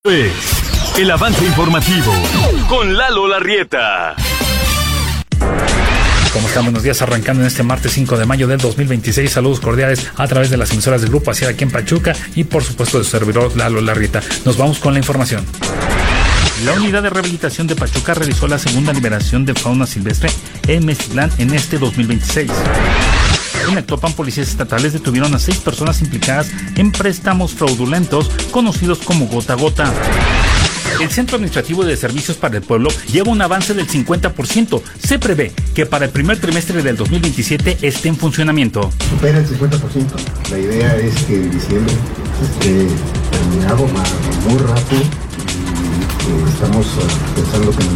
El avance informativo con Lalo Larrieta. ¿Cómo están? Buenos días, arrancando en este martes 5 de mayo del 2026. Saludos cordiales a través de las emisoras del Grupo Asir aquí en Pachuca y por supuesto de su servidor Lalo Larrieta. Nos vamos con la información. La Unidad de Rehabilitación de Pachuca realizó la segunda liberación de fauna silvestre en Meztitlán en este 2026. En Actopan, policías estatales detuvieron a 6 personas implicadas en préstamos fraudulentos conocidos como gota a gota. El Centro Administrativo de Servicios para el Pueblo lleva un avance del 50%. Se prevé que para el primer trimestre del 2027 esté en funcionamiento. Supera el 50%. La idea es que en diciembre esté terminado muy rápido. Estamos pensando que en el